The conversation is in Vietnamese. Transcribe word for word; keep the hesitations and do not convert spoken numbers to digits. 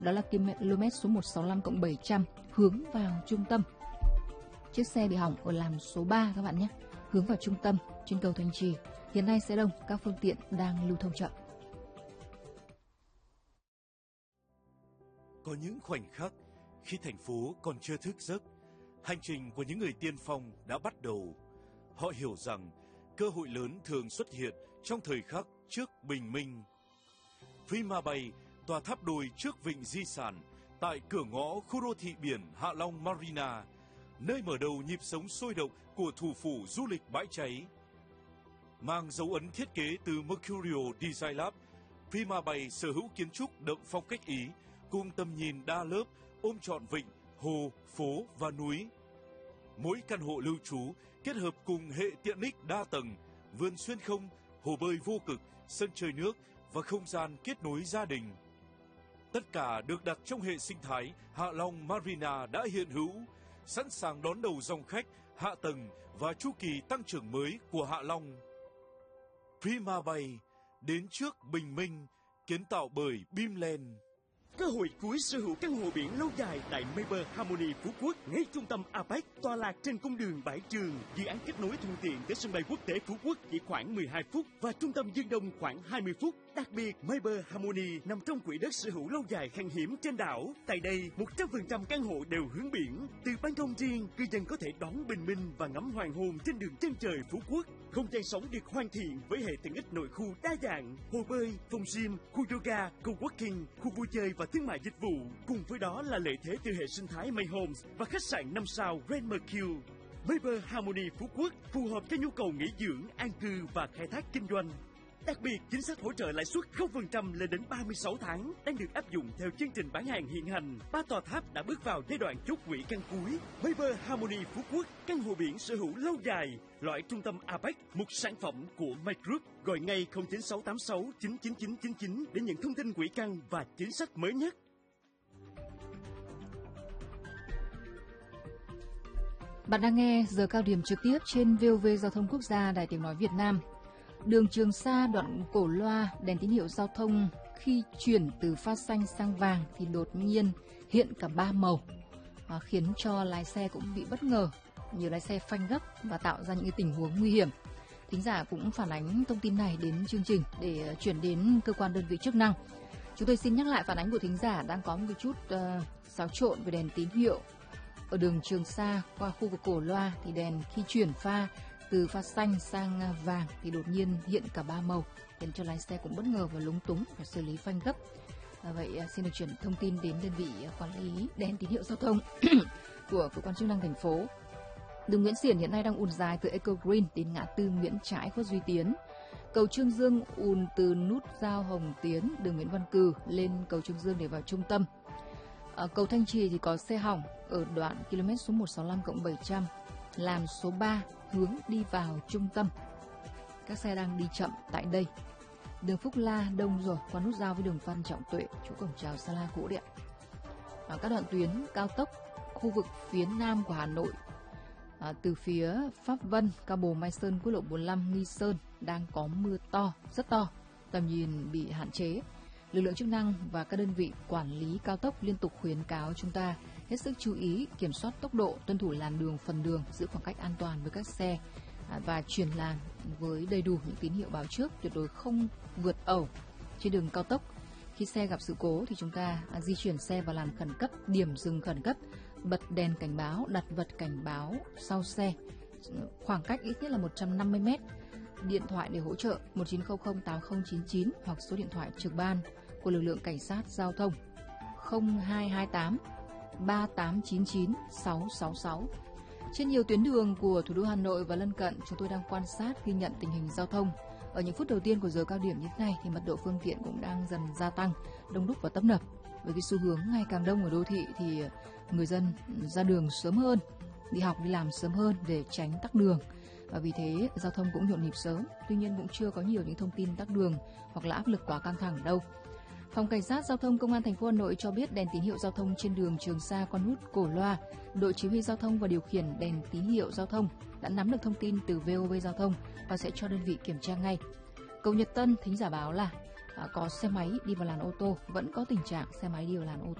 đó là km số một sáu lăm cộng bảy trăm hướng vào trung tâm. Chiếc xe bị hỏng ở làn số ba các bạn nhé, hướng vào trung tâm trên cầu Thanh Trì. Hiện nay xe đông, các phương tiện đang lưu thông chậm. Có những khoảnh khắc khi thành phố còn chưa thức giấc, hành trình của những người tiên phong đã bắt đầu. Họ hiểu rằng cơ hội lớn thường xuất hiện trong thời khắc trước bình minh. Prima Bay, tòa tháp đôi trước vịnh di sản, tại cửa ngõ khu đô thị biển Hạ Long Marina, nơi mở đầu nhịp sống sôi động của thủ phủ du lịch bãi cháy. Mang dấu ấn thiết kế từ Mercurio Design Lab, Prima Bay sở hữu kiến trúc đậm phong cách Ý, cùng tầm nhìn đa lớp, ôm trọn vịnh, hồ, phố và núi. Mỗi căn hộ lưu trú kết hợp cùng hệ tiện ích đa tầng, vườn xuyên không, hồ bơi vô cực, sân chơi nước và không gian kết nối gia đình. Tất cả được đặt trong hệ sinh thái Hạ Long Marina đã hiện hữu, sẵn sàng đón đầu dòng khách, hạ tầng và chu kỳ tăng trưởng mới của Hạ Long. Prima Bay, đến trước bình minh, kiến tạo bởi Bimland. Cơ hội cuối sở hữu căn hộ biển lâu dài tại Mayber Harmony Phú Quốc, ngay trung tâm a pếch, tọa lạc trên cung đường Bãi Trường. Dự án kết nối thuận tiện tới sân bay quốc tế Phú Quốc chỉ khoảng mười hai phút và trung tâm Dương Đông khoảng hai mươi phút. Đặc biệt, Mayber Harmony nằm trong quỹ đất sở hữu lâu dài khan hiếm trên đảo. Tại đây, một trăm phần trăm căn hộ đều hướng biển. Từ ban công riêng, cư dân có thể đón bình minh và ngắm hoàng hôn trên đường chân trời Phú Quốc. Không gian sống được hoàn thiện với hệ tiện ích nội khu đa dạng, hồ bơi, phòng gym, khu yoga, co-working, khu vui chơi và thương mại dịch vụ. Cùng với đó là lợi thế từ hệ sinh thái May Homes và khách sạn năm sao Grand Mercure. Mayber Harmony Phú Quốc phù hợp cho nhu cầu nghỉ dưỡng, an cư và khai thác kinh doanh. Đặc biệt, chính sách hỗ trợ lãi suất không phần trăm lên đến ba mươi sáu tháng đang được áp dụng theo chương trình bán hàng hiện hành. Ba tòa tháp đã bước vào giai đoạn chốt quỹ căn cuối. Mayber Harmony Phú Quốc, căn hộ biển sở hữu lâu dài, loại trung tâm a pếch, một sản phẩm của My Group. Gọi ngay không chín sáu tám sáu chín chín chín chín chín để nhận thông tin quỹ căn và chính sách mới nhất. Bạn đang nghe giờ cao điểm trực tiếp trên vê o vê Giao thông Quốc gia, Đài Tiếng nói Việt Nam. Đường Trường Sa đoạn Cổ Loa, đèn tín hiệu giao thông khi chuyển từ pha xanh sang vàng thì đột nhiên hiện cả ba màu, à, khiến cho lái xe cũng bị bất ngờ, nhiều lái xe phanh gấp và tạo ra những cái tình huống nguy hiểm. Thính giả cũng phản ánh thông tin này đến chương trình để chuyển đến cơ quan đơn vị chức năng. Chúng tôi xin nhắc lại phản ánh của thính giả đang có một cái chút uh, xáo trộn về đèn tín hiệu ở đường Trường Sa qua khu vực Cổ Loa, thì đèn khi chuyển pha từ pha xanh sang vàng thì đột nhiên hiện cả ba màu, khiến cho lái xe cũng bất ngờ và lúng túng và xử lý phanh gấp. À, vậy xin được chuyển thông tin đến đơn vị quản lý đèn tín hiệu giao thông của cơ quan chức năng thành phố. Đường Nguyễn Xiển hiện nay đang ùn dài từ Eco Green đến ngã tư Nguyễn Trãi Khuất Duy Tiến. Cầu Trương Dương ùn từ nút giao Hồng Tiến, đường Nguyễn Văn Cừ lên cầu Trương Dương để vào trung tâm. À, cầu Thanh Trì thì có xe hỏng ở đoạn km số một sáu lăm cộng bảy trăm, làn số ba hướng đi vào trung tâm. Các xe đang đi chậm tại đây. Đường Phúc La đông rồi, qua nút giao với đường Phan Trọng Tuệ, chỗ cổng chào Sala cũ đấy ạ. Ở các đoạn tuyến cao tốc khu vực phía nam của Hà Nội, à, từ phía Pháp Vân, Cao Bồ, Mai Sơn, quốc lộ bốn mươi lăm, Nghi Sơn đang có mưa to, rất to, tầm nhìn bị hạn chế. Lực lượng chức năng và các đơn vị quản lý cao tốc liên tục khuyến cáo chúng ta hết sức chú ý kiểm soát tốc độ, tuân thủ làn đường, phần đường, giữ khoảng cách an toàn với các xe và chuyển làn với đầy đủ những tín hiệu báo trước, tuyệt đối không vượt ẩu trên đường cao tốc. Khi xe gặp sự cố thì chúng ta di chuyển xe vào làn khẩn cấp, điểm dừng khẩn cấp, bật đèn cảnh báo, đặt vật cảnh báo sau xe, khoảng cách ít nhất là một trăm năm mươi mét. Điện thoại để hỗ trợ một chín không không tám không chín chín hoặc số điện thoại trực ban của lực lượng cảnh sát giao thông không hai hai tám ba tám chín chín sáu sáu sáu. Trên nhiều tuyến đường của thủ đô Hà Nội và lân cận, chúng tôi đang quan sát ghi nhận tình hình giao thông. Ở những phút đầu tiên của giờ cao điểm như thế này thì mật độ phương tiện cũng đang dần gia tăng, đông đúc và tấp nập. Với cái xu hướng ngày càng đông ở đô thị thì người dân ra đường sớm hơn, đi học đi làm sớm hơn để tránh tắc đường. Và vì thế giao thông cũng nhộn nhịp sớm. Tuy nhiên cũng chưa có nhiều những thông tin tắc đường hoặc là áp lực quá căng thẳng đâu. Phòng Cảnh sát Giao thông Công an thành phố Hà Nội cho biết đèn tín hiệu giao thông trên đường Trường Sa qua nút Cổ Loa, đội chỉ huy giao thông và điều khiển đèn tín hiệu giao thông đã nắm được thông tin từ vê o vê Giao thông và sẽ cho đơn vị kiểm tra ngay. Cầu Nhật Tân, thính giả báo là à, có xe máy đi vào làn ô tô, vẫn có tình trạng xe máy đi vào làn ô tô.